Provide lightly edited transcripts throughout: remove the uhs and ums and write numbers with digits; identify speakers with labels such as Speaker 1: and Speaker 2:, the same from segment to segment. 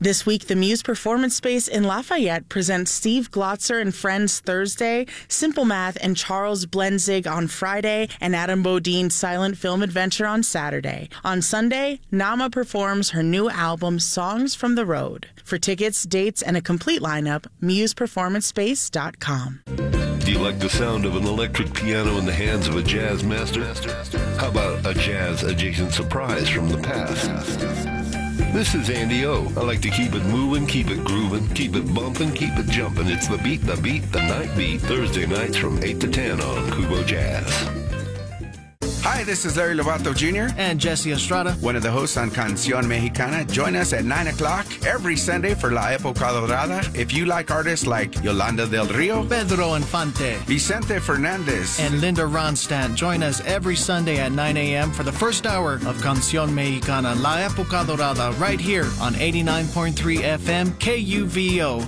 Speaker 1: This week, the Muse Performance Space in Lafayette presents Steve Glotzer and Friends Thursday, Simple Math and Charles Blenzig on Friday, and Adam Bodine's Silent Film Adventure on Saturday. On Sunday, Nama performs her new album, Songs from the Road. For tickets, dates, and a complete lineup, museperformancespace.com.
Speaker 2: Do you like the sound of an electric piano in the hands of a jazz master? How about a jazz-adjacent surprise from the past? This is Andy O. I like to keep it moving, keep it grooving, keep it bumping, keep it jumping. It's the beat, the night beat. Thursday nights from 8 to 10 on Kubo Jazz.
Speaker 3: Hi, this is Larry Lovato Jr.
Speaker 4: and Jesse Estrada,
Speaker 3: one of the hosts on Canción Mexicana. Join us at 9 o'clock every Sunday for La Época Dorada. If you like artists like Yolanda del Rio,
Speaker 4: Pedro Infante,
Speaker 3: Vicente Fernandez,
Speaker 4: and Linda Ronstadt, join us every Sunday at 9 a.m. for the first hour of Canción Mexicana, La Época Dorada, right here on 89.3 FM KUVO.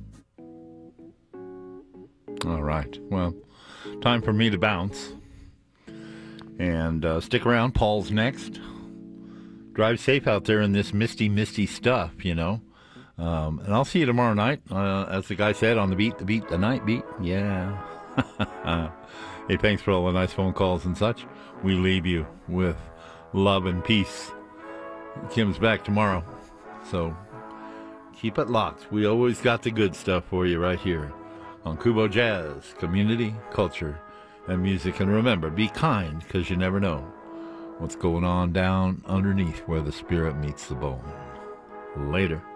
Speaker 5: All right. Well, time for me to bounce. And stick around. Paul's next. Drive safe out there in this misty stuff, you know. And I'll see you tomorrow night, as the guy said, on the night beat. Yeah. Hey, thanks for all the nice phone calls and such. We leave you with love and peace. Kim's back tomorrow. So keep it locked. We always got the good stuff for you right here on Kubo Jazz, community, culture, and music. And remember, be kind, because you never know what's going on down underneath where the spirit meets the bone. Later.